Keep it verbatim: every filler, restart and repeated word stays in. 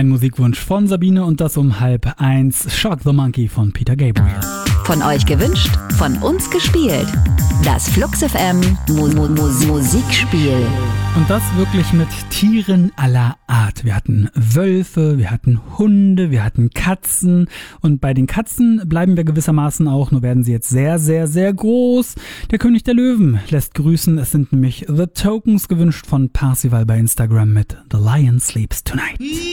Ein Musikwunsch von Sabine und das um halb eins. Shock the Monkey von Peter Gabriel. Von euch gewünscht, von uns gespielt. Das Flux F M Mu Mu Mu Musikspiel. Und das wirklich mit Tieren aller Art. Wir hatten Wölfe, wir hatten Hunde, wir hatten Katzen. Und bei den Katzen bleiben wir gewissermaßen auch, nur werden sie jetzt sehr, sehr, sehr groß. Der König der Löwen lässt grüßen. Es sind nämlich The Tokens gewünscht von Parsival bei Instagram mit The Lion Sleeps Tonight.